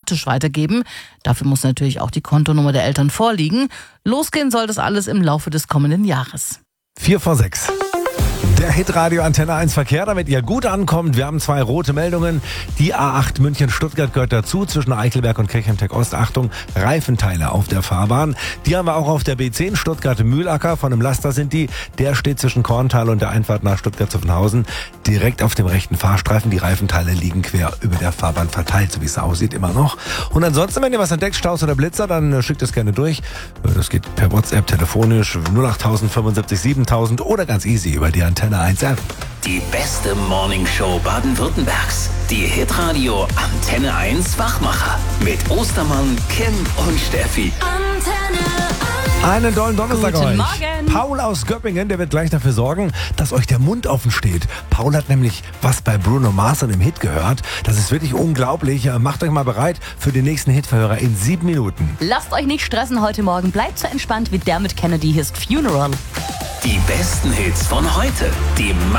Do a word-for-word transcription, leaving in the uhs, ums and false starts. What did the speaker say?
automatisch weitergeben. Dafür muss natürlich auch die Kontonummer der Eltern vorliegen. Losgehen soll das alles im Laufe des kommenden Jahres. Vier vor sechs. Der Hitradio Antenne eins Verkehr, damit ihr gut ankommt. Wir haben zwei rote Meldungen. Die A acht München-Stuttgart gehört dazu, zwischen Eichelberg und Kirchheim-Tech-Ost. Achtung, Reifenteile auf der Fahrbahn. Die haben wir auch auf der B zehn Stuttgart-Mühlacker. Von einem Laster sind die. Der steht zwischen Korntal und der Einfahrt nach Stuttgart-Zuffenhausen. Direkt auf dem rechten Fahrstreifen. Die Reifenteile liegen quer über der Fahrbahn verteilt, so wie es aussieht, immer noch. Und ansonsten, wenn ihr was entdeckt, Staus oder Blitzer, dann schickt es gerne durch. Das geht per WhatsApp, telefonisch, null acht null null fünfundsiebzig siebentausend oder ganz easy über die Antenne eins App. Die beste Morningshow Baden-Württembergs. Die Hitradio Antenne eins Wachmacher. Mit Ostermann, Kim und Steffi. Antenne eins. Einen tollen Donnerstag Guten euch. Morgen. Paul aus Göppingen, der wird gleich dafür sorgen, dass euch der Mund offen steht. Paul hat nämlich was bei Bruno Mars und im Hit gehört. Das ist wirklich unglaublich. Macht euch mal bereit für den nächsten Hitverhörer in sieben Minuten. Lasst euch nicht stressen heute Morgen. Bleibt so entspannt wie Dermot Kennedy ist Funeral. Die besten Hits von heute. Die